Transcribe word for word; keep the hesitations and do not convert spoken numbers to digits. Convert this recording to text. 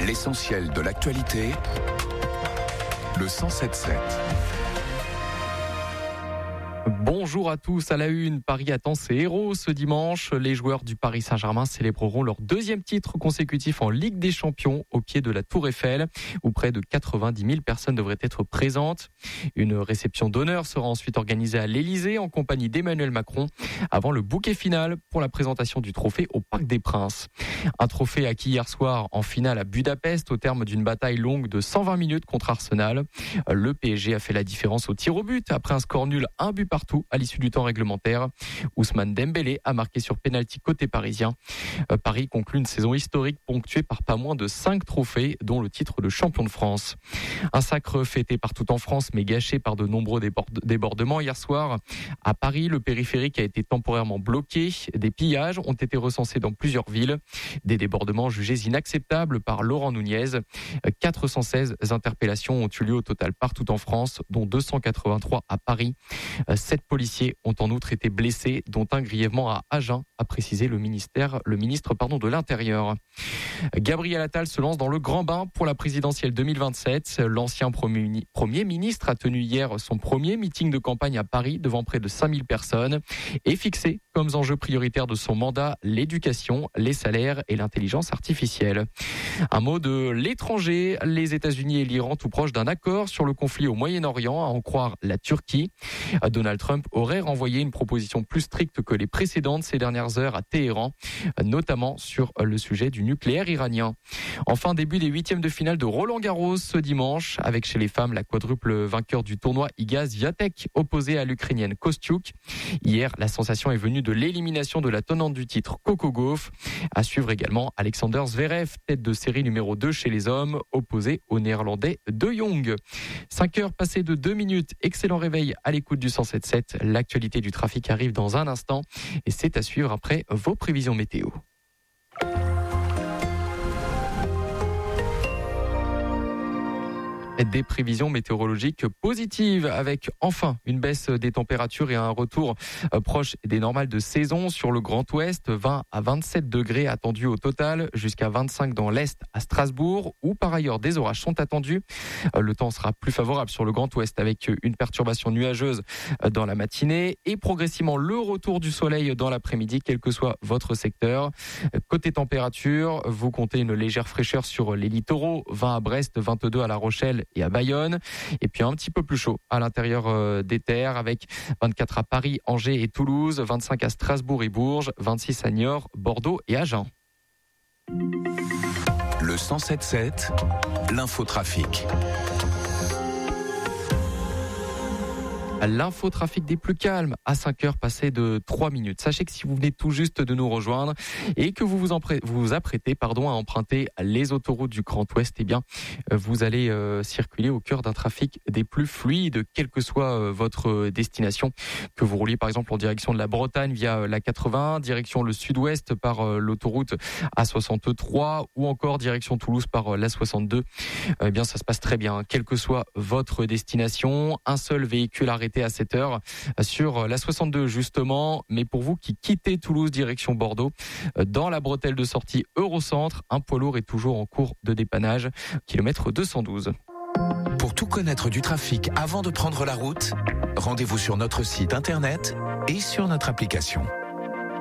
L'essentiel de l'actualité, le cent sept sept. Bonjour à tous, à la une, Paris attend ses héros ce dimanche. Les joueurs du Paris Saint-Germain célébreront leur deuxième titre consécutif en Ligue des Champions au pied de la Tour Eiffel, où près de quatre-vingt-dix mille personnes devraient être présentes. Une réception d'honneur sera ensuite organisée à l'Élysée en compagnie d'Emmanuel Macron, avant le bouquet final pour la présentation du trophée au Parc des Princes. Un trophée acquis hier soir en finale à Budapest au terme d'une bataille longue de cent vingt minutes contre Arsenal. Le P S G a fait la différence au tir au but après un score nul, un but partout à l'issue du temps réglementaire. Ousmane Dembélé a marqué sur pénalty côté parisien. Paris conclut une saison historique ponctuée par pas moins de cinq trophées, dont le titre de champion de France. Un sacre fêté partout en France, mais gâché par de nombreux débordements hier soir. À Paris, le périphérique a été temporairement bloqué. Des pillages ont été recensés dans plusieurs villes. Des débordements jugés inacceptables par Laurent Nunez. quatre cent seize interpellations ont eu lieu au total partout en France, dont deux cent quatre-vingt-trois à Paris. Sept policiers ont en outre été blessés, dont un grièvement à Agen, a précisé le ministère, le ministre pardon, de l'Intérieur. Gabriel Attal se lance dans le grand bain pour la présidentielle deux mille vingt-sept. L'ancien premier, premier ministre a tenu hier son premier meeting de campagne à Paris devant près de cinq mille personnes et fixé comme enjeu prioritaire de son mandat l'éducation, les salaires et l'intelligence artificielle. Un mot de l'étranger, les États-Unis et l'Iran tout proches d'un accord sur le conflit au Moyen-Orient, à en croire la Turquie. Donald Trump aurait renvoyé une proposition plus stricte que les précédentes ces dernières heures à Téhéran, notamment sur le sujet du nucléaire iranien. Enfin, début des huitièmes de finale de Roland-Garros ce dimanche, avec chez les femmes la quadruple vainqueur du tournoi Iga Swiatek opposée à l'Ukrainienne Kostyuk. Hier, la sensation est venue de l'élimination de la tenante du titre Coco Gauff. À suivre également Alexander Zverev, tête de série numéro deux chez les hommes, opposé au néerlandais De Jong. cinq heures passées de deux minutes, excellent réveil à l'écoute du cent sept sept. L'actualité du trafic arrive dans un instant et c'est à suivre après vos prévisions météo. Des prévisions météorologiques positives avec enfin une baisse des températures et un retour proche des normales de saison sur le Grand Ouest. vingt à vingt-sept degrés attendus au total, jusqu'à vingt-cinq dans l'Est à Strasbourg, où par ailleurs des orages sont attendus. Le temps sera plus favorable sur le Grand Ouest avec une perturbation nuageuse dans la matinée et progressivement le retour du soleil dans l'après-midi, quel que soit votre secteur. Côté température, vous comptez une légère fraîcheur sur les littoraux, vingt à Brest, vingt-deux à La Rochelle et à Bayonne, et puis un petit peu plus chaud à l'intérieur des terres avec vingt-quatre à Paris, Angers et Toulouse, vingt-cinq à Strasbourg et Bourges, vingt-six à Niort, Bordeaux et Agen. Le cent sept sept, l'infotrafic. L'infotrafic des plus calmes à cinq heures passées de trois minutes. Sachez que si vous venez tout juste de nous rejoindre et que vous vous, empré- vous, vous apprêtez pardon, à emprunter les autoroutes du Grand Ouest, eh bien, vous allez euh, circuler au cœur d'un trafic des plus fluides, quelle que soit euh, votre destination. Que vous rouliez par exemple en direction de la Bretagne via la quatre-vingts, direction le sud-ouest par euh, l'autoroute A soixante-trois ou encore direction Toulouse par euh, l'A soixante-deux. Euh, eh bien, ça se passe très bien. Quelle que soit votre destination, un seul véhicule arrêté à sept heures sur la soixante-deux justement, mais pour vous qui quittez Toulouse direction Bordeaux, dans la bretelle de sortie Eurocentre, un poids lourd est toujours en cours de dépannage, kilomètre deux cent douze. Pour tout connaître du trafic avant de prendre la route, rendez-vous sur notre site internet et sur notre application.